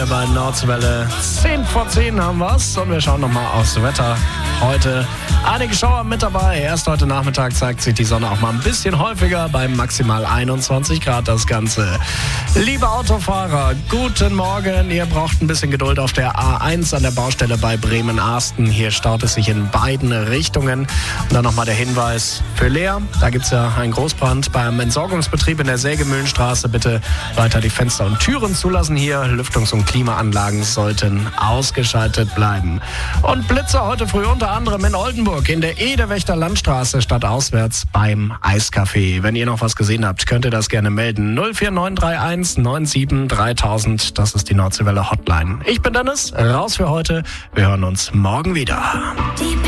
hier bei Nordwelle. 10 vor 10 haben wir's und wir schauen nochmal aufs Wetter. Heute einige Schauer mit dabei. Erst heute Nachmittag zeigt sich die Sonne auch mal ein bisschen häufiger bei maximal 21 Grad das Ganze. Liebe Autofahrer, guten Morgen. Ihr braucht ein bisschen Geduld auf der A1 an der Baustelle bei Bremen-Arsten. Hier staut es sich in beiden Richtungen. Und dann nochmal der Hinweis für Leer. Da gibt es ja einen Großbrand beim Entsorgungsbetrieb in der Sägemühlenstraße. Bitte weiter die Fenster und Türen zulassen hier. Lüftungs- und Klimaanlagen sollten ausgeschaltet bleiben. Und Blitze heute früh unter anderem in Oldenburg in der Edewächter Landstraße stadtauswärts beim Eiscafé. Wenn ihr noch was gesehen habt, könnt ihr das gerne melden. 04931 97 3000. Das ist die Nordwelle Hotline. Ich bin Dennis, raus für heute. Wir hören uns morgen wieder.